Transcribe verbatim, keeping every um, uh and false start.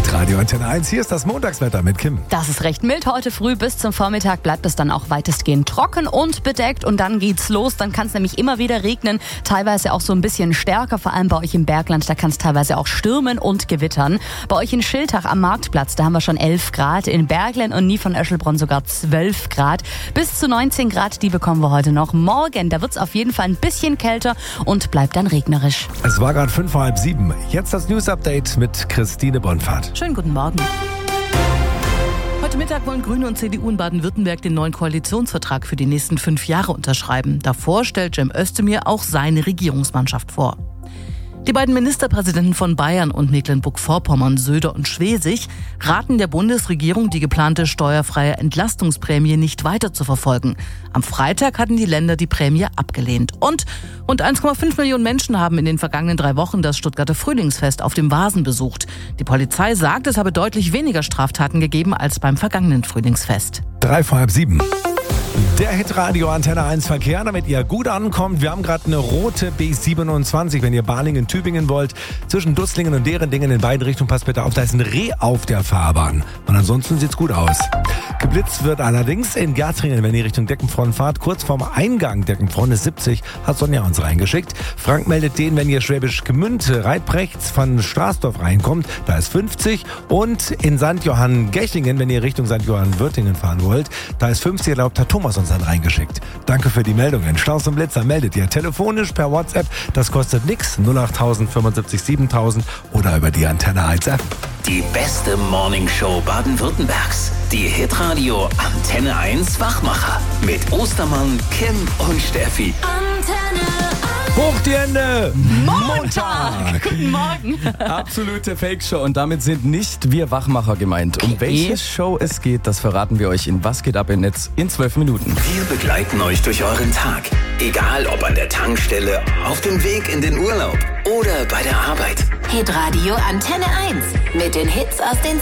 Hitradio Antenne eins, hier ist das Montagswetter mit Kim. Das ist recht mild heute früh. Bis zum Vormittag bleibt es dann auch weitestgehend trocken und bedeckt. Und dann geht's los. Dann kann es nämlich immer wieder regnen. Teilweise auch so ein bisschen stärker, vor allem bei euch im Bergland. Da kann es teilweise auch stürmen und gewittern. Bei euch in Schiltach am Marktplatz, da haben wir schon elf Grad. In Berglen und Nie von Öschelbronn sogar zwölf Grad. Bis zu neunzehn Grad, die bekommen wir heute noch. Morgen, da wird's auf jeden Fall ein bisschen kälter und bleibt dann regnerisch. Es war gerade fünf vor halb sieben. Jetzt das News-Update mit Christine Bonfahrt. Schönen guten Morgen. Heute Mittag wollen Grüne und C D U in Baden-Württemberg den neuen Koalitionsvertrag für die nächsten fünf Jahre unterschreiben. Davor stellt Cem Özdemir auch seine Regierungsmannschaft vor. Die beiden Ministerpräsidenten von Bayern und Mecklenburg-Vorpommern, Söder und Schwesig, raten der Bundesregierung, die geplante steuerfreie Entlastungsprämie nicht weiter zu verfolgen. Am Freitag hatten die Länder die Prämie abgelehnt. Und rund eins Komma fünf Millionen Menschen haben in den vergangenen drei Wochen das Stuttgarter Frühlingsfest auf dem Vasen besucht. Die Polizei sagt, es habe deutlich weniger Straftaten gegeben als beim vergangenen Frühlingsfest. Drei vor halb sieben. Der Hitradio Antenne eins Verkehr, damit ihr gut ankommt. Wir haben gerade eine rote B siebenundzwanzig, wenn ihr Balingen-Tübingen wollt. Zwischen Dustlingen und Derendingen in beiden Richtungen, passt bitte auf, da ist ein Reh auf der Fahrbahn. Und ansonsten sieht's gut aus. Geblitzt wird allerdings in Gärtringen, wenn ihr Richtung Deckenfronn fahrt. Kurz vorm Eingang Deckenfronn ist siebzig, hat Sonja uns reingeschickt. Frank meldet den, wenn ihr Schwäbisch Gmünd Reitprechts von Straßdorf reinkommt, da ist fünfzig. Und in Sankt Johann-Gechingen, wenn ihr Richtung Sankt Johann-Würtingen fahren wollt, da ist fünfzig, erlaubt, hat Thomas uns dann reingeschickt. Danke für die Meldungen. Staus und Blitzer meldet ihr telefonisch per WhatsApp. Das kostet nix. null acht tausend fünfundsiebzig siebentausend oder über die Antenne eins App. Die beste Morningshow Baden-Württembergs. Die Hitradio Antenne eins Wachmacher. Mit Ostermann, Kim und Steffi. Antenne eins. Hoch die Hände! Montag! Guten Morgen! Absolute Fake-Show und damit sind nicht wir Wachmacher gemeint. Um Okay. welche Show es geht, das verraten wir euch in Was geht ab im Netz in zwölf Minuten. Wir begleiten euch durch euren Tag. Egal ob an der Tankstelle, auf dem Weg in den Urlaub oder bei der Arbeit. Hitradio Antenne eins mit den Hits aus den